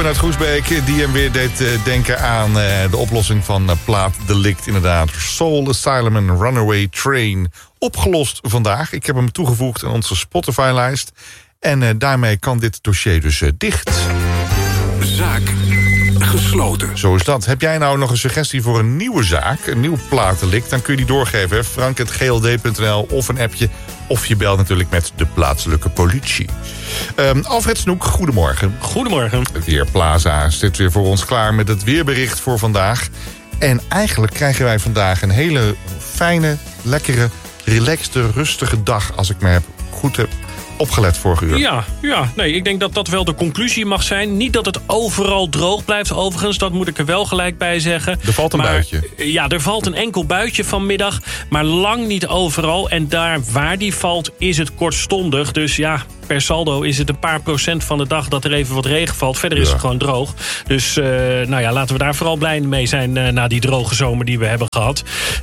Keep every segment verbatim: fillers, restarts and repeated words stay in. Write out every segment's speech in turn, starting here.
uit Groesbeek, die hem weer deed uh, denken aan uh, de oplossing van uh, plaatdelict. Inderdaad, Soul Asylum en Runaway Train. Opgelost vandaag. Ik heb hem toegevoegd aan onze Spotify-lijst. En uh, daarmee kan dit dossier dus uh, dicht. Zaak gesloten. Zo is dat. Heb jij nou nog een suggestie voor een nieuwe zaak, een nieuw plaatdelict, dan kun je die doorgeven. Hè? frank at g l d punt n l of een appje. Of je belt natuurlijk met de plaatselijke politie. Um, Alfred Snoek, goedemorgen. Goedemorgen. Weerplaza zit weer voor ons klaar met het weerbericht voor vandaag. En eigenlijk krijgen wij vandaag een hele fijne, lekkere, relaxte, rustige dag, als ik me heb goed heb opgelet vorige uur. Ja, ja, nee, ik denk dat dat wel de conclusie mag zijn. Niet dat het overal droog blijft, overigens. Dat moet ik er wel gelijk bij zeggen. Er valt een maar, buitje. Ja, er valt een enkel buitje vanmiddag. Maar lang niet overal. En daar waar die valt, is het kortstondig. Dus ja, per saldo is het een paar procent van de dag dat er even wat regen valt. Verder is ja. het gewoon droog. Dus uh, nou ja, laten we daar vooral blij mee zijn uh, na die droge zomer die we hebben gehad.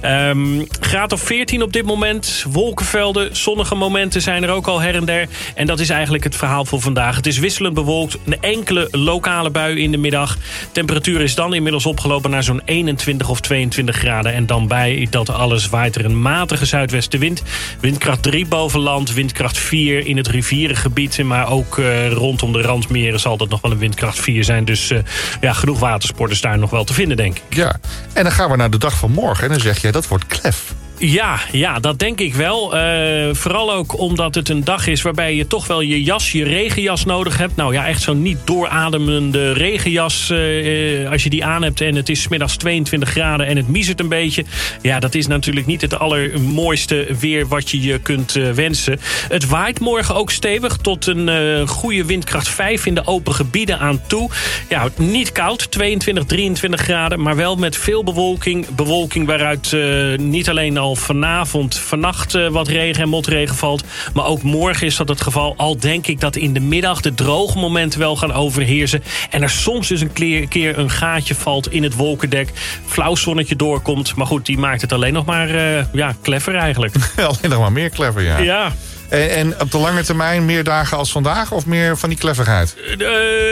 Um, graad of veertien op dit moment. Wolkenvelden, zonnige momenten zijn er ook al her en der. En dat is eigenlijk het verhaal voor vandaag. Het is wisselend bewolkt. Een enkele lokale bui in de middag. Temperatuur is dan inmiddels opgelopen naar zo'n eenentwintig of tweeëntwintig graden. En dan bij dat alles waait er een matige zuidwestenwind. Windkracht drie boven land, windkracht vier in het rivierengebied. Maar ook uh, rondom de randmeren zal dat nog wel een windkracht vier zijn. Dus uh, ja, genoeg watersport is daar nog wel te vinden, denk ik. Ja, en dan gaan we naar de dag van morgen. En dan zeg jij, dat wordt klef. Ja, ja, dat denk ik wel. Uh, vooral ook omdat het een dag is waarbij je toch wel je jas, je regenjas nodig hebt. Nou ja, echt zo'n niet doorademende regenjas. Uh, als je die aan hebt en het is 's middags tweeëntwintig graden en het miezert een beetje. Ja, dat is natuurlijk niet het allermooiste weer wat je je kunt uh, wensen. Het waait morgen ook stevig tot een uh, goede windkracht vijf in de open gebieden aan toe. Ja, niet koud, tweeëntwintig, drieëntwintig graden, maar wel met veel bewolking. Bewolking waaruit uh, niet alleen al vanavond, vannacht uh, wat regen en motregen valt. Maar ook morgen is dat het geval. Al denk ik dat in de middag de droge momenten wel gaan overheersen. En er soms dus een keer een gaatje valt in het wolkendek. Flauw zonnetje doorkomt. Maar goed, die maakt het alleen nog maar uh, ja, clever eigenlijk. Alleen nog maar meer clever, ja. Ja. En, en op de lange termijn meer dagen als vandaag of meer van die cleverheid? Uh,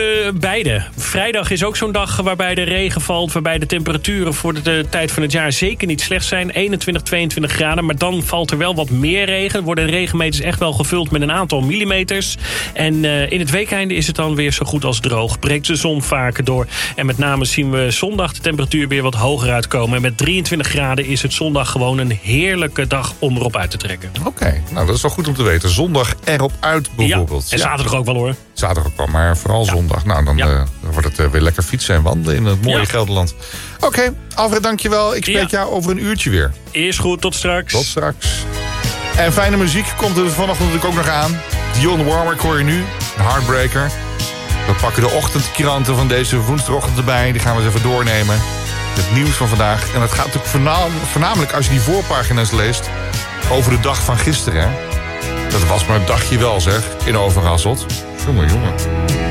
beide. Vrijdag is ook zo'n dag waarbij de regen valt, waarbij de temperaturen voor de, de tijd van het jaar zeker niet slecht zijn. eenentwintig, tweeëntwintig graden, maar dan valt er wel wat meer regen. Worden de regenmeters echt wel gevuld met een aantal millimeters. En uh, in het weekeinde is het dan weer zo goed als droog. Breekt de zon vaker door. En met name zien we zondag de temperatuur weer wat hoger uitkomen. En met drieëntwintig graden is het zondag gewoon een heerlijke dag om erop uit te trekken. Oké, okay, nou dat is wel goed om te weten. Zondag erop uit bijvoorbeeld. Ja, en zaterdag ja. ook wel hoor. Zaterdag ook wel, maar vooral ja. zondag. Nou, dan, ja. uh, dan wordt het uh, weer lekker fietsen en wandelen in het mooie ja. Gelderland. Oké, okay, Alfred, dankjewel. Ik spreek ja. jou over een uurtje weer. Is goed, tot straks. Tot straks. En fijne muziek komt er vanochtend natuurlijk ook nog aan. Dionne Warwick hoor je nu, een Heartbreaker. We pakken de ochtendkranten van deze woensdagochtend erbij. Die gaan we eens even doornemen. Het nieuws van vandaag. En dat gaat natuurlijk voornamelijk, voornamelijk als je die voorpagina's leest over de dag van gisteren, hè. Dat was maar een dagje wel, zeg, in Overhasselt. Jongen, jongen.